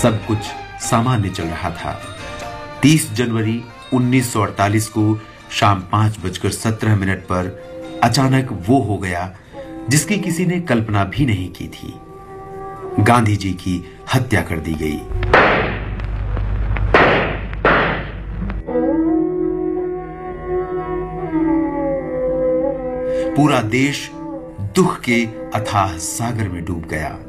सब कुछ सामान्य चल रहा था। 30 जनवरी 1948 को शाम 5:17 पर अचानक वो हो गया जिसकी किसी ने कल्पना भी नहीं की थी। गांधी जी की हत्या कर दी गई। पूरा देश दुख के अथाह सागर में डूब गया।